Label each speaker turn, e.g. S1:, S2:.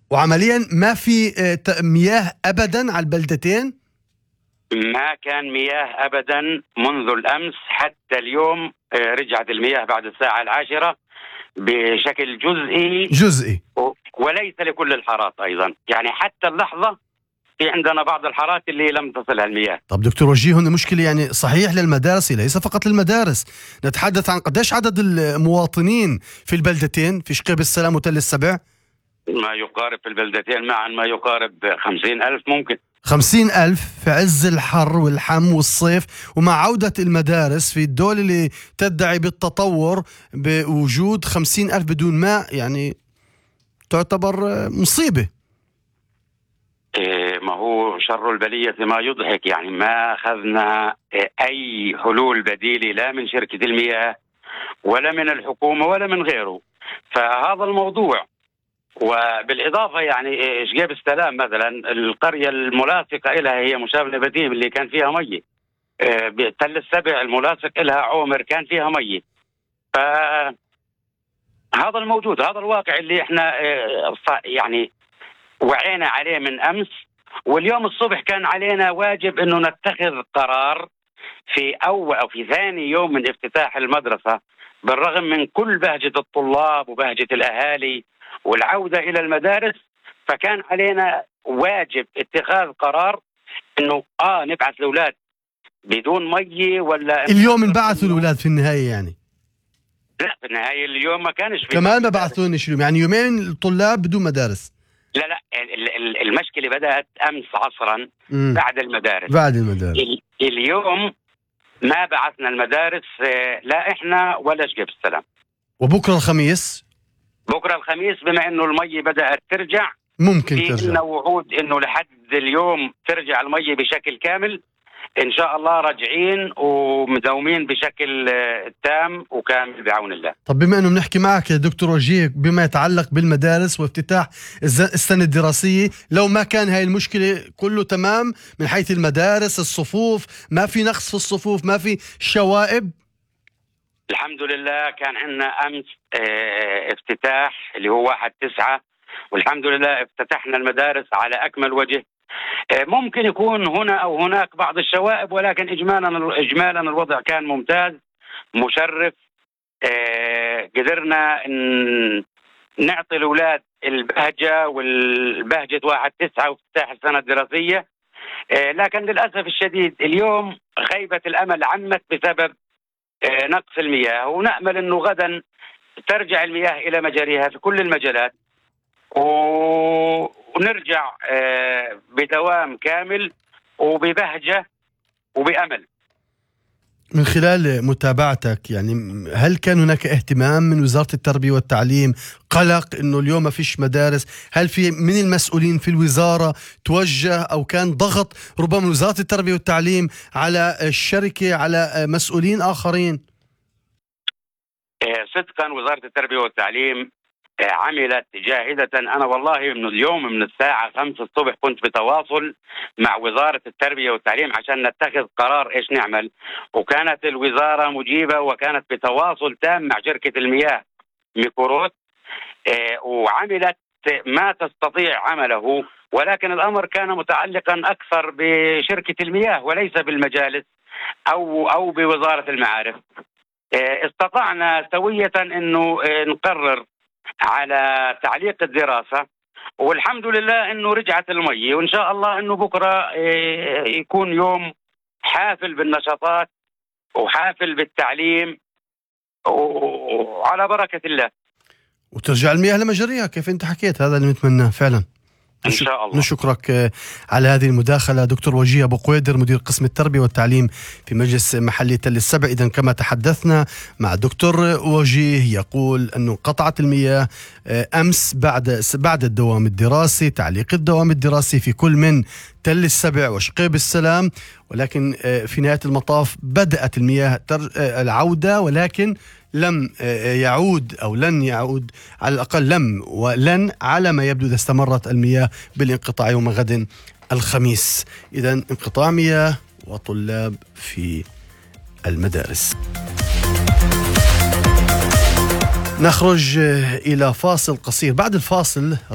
S1: وعمليا ما في مياه أبدا على البلدتين؟
S2: ما كان مياه أبدا منذ الأمس حتى اليوم. رجعت المياه بعد الساعة 10 بشكل
S1: جزئي
S2: وليس لكل الحارات أيضا، يعني حتى اللحظة في عندنا بعض الحارات اللي لم تصلها المياه.
S1: طب دكتور وجيه، هنا مشكلة يعني صحيح للمدارس، ليس فقط للمدارس، نتحدث عن قديش عدد المواطنين في البلدتين، في شقيب السلام وتل السبع؟
S2: ما يقارب في البلدتين معا ما يقارب 50,000 ممكن.
S1: 50,000 في عز الحر والحم والصيف، ومع عودة المدارس في الدول اللي تدعي بالتطور بوجود 50,000 بدون ماء، يعني تعتبر مصيبة.
S2: ما هو شر البلية ما يضحك، يعني ما أخذنا أي حلول بديلة لا من شركة المياه ولا من الحكومة ولا من غيره. فهذا الموضوع، وبالإضافة يعني شقيب السلام مثلا القرية الملاصقة لها هي مشابه بديم اللي كان فيها مية. تل السبع الملاصق لها عومر كان فيها مية. فهذا الموجود، هذا الواقع اللي احنا يعني وعينا عليه من أمس. واليوم الصبح كان علينا واجب أنه نتخذ قرار في أول أو في ثاني يوم من افتتاح المدرسة، بالرغم من كل بهجة الطلاب وبهجة الأهالي والعودة إلى المدارس. فكان علينا واجب اتخاذ قرار أنه نبعث الأولاد بدون مية ولا
S1: اليوم انبعثوا الأولاد في النهاية يعني؟
S2: لا، في النهاية اليوم ما كانش في
S1: كمان ما بعثونيش اليوم، يعني يومين الطلاب بدون مدارس.
S2: لا المشكلة بدأت أمس عصرا بعد المدارس. اليوم ما بعثنا المدارس، لا إحنا ولا شقيب السلام.
S1: وبكرة الخميس؟
S2: بكرة الخميس بما إنه المية بدأت ترجع،
S1: ممكن
S2: في
S1: ترجع.
S2: إنه وعود إنه لحد اليوم ترجع المية بشكل كامل إن شاء الله، راجعين ومداومين بشكل تام وكامل بعون الله.
S1: طب بما إنه بنحكي معك يا دكتور وجيه بما يتعلق بالمدارس وافتتاح السنة الدراسية، لو ما كان هاي المشكلة كله تمام من حيث المدارس، الصفوف، ما في نقص في الصفوف، ما في شوائب؟
S2: الحمد لله كان عندنا أمس افتتاح اللي هو 1/9، والحمد لله افتتحنا المدارس على أكمل وجه. ممكن يكون هنا أو هناك بعض الشوائب، ولكن إجمالا الوضع كان ممتاز مشرف. قدرنا نعطي الأولاد البهجة والبهجة 1/9 وافتتاح السنة الدراسية. لكن للأسف الشديد اليوم خيبة الأمل عمت بسبب نقص المياه، ونأمل أنه غدا ترجع المياه إلى مجاريها في كل المجالات ونرجع بدوام كامل وببهجة وبأمل.
S1: من خلال متابعتك يعني هل كان هناك اهتمام من وزارة التربية والتعليم، قلق انه اليوم ما فيش مدارس؟ هل في من المسؤولين في الوزارة توجه او كان ضغط ربما من وزارة التربية والتعليم على الشركة، على مسؤولين آخرين؟
S2: صدقا وزارة التربية والتعليم عملت جاهدة. أنا والله من اليوم من الساعة 5 الصبح كنت بتواصل مع وزارة التربية والتعليم عشان نتخذ قرار إيش نعمل، وكانت الوزارة مجيبة وكانت بتواصل تام مع شركة المياه ميكوروت، وعملت ما تستطيع عمله. ولكن الأمر كان متعلقا أكثر بشركة المياه وليس بالمجالس أو بوزارة المعارف. استطعنا سوية أنه نقرر على تعليق الدراسة، والحمد لله أنه رجعت المية، وإن شاء الله أنه بكرة يكون يوم حافل بالنشاطات وحافل بالتعليم وعلى بركة الله،
S1: وترجع المياه لمجاريها كيف أنت حكيت. هذا اللي نتمناه فعلا
S2: إن شاء الله.
S1: نشكرك على هذه المداخلة دكتور وجيه أبو قويدر، مدير قسم التربية والتعليم في مجلس محلي تل السبع. إذن كما تحدثنا مع دكتور وجيه يقول أنه قطعت المياه أمس بعد الدوام الدراسي، تعليق الدوام الدراسي في كل من تل السبع وشقيب السلام، ولكن في نهاية المطاف بدأت المياه العودة، ولكن لم يعود أو لن يعود، على الأقل ولن على ما يبدو إذا استمرت المياه بالانقطاع يوم غد الخميس. إذن انقطاع مياه وطلاب في المدارس. نخرج إلى فاصل قصير، بعد الفاصل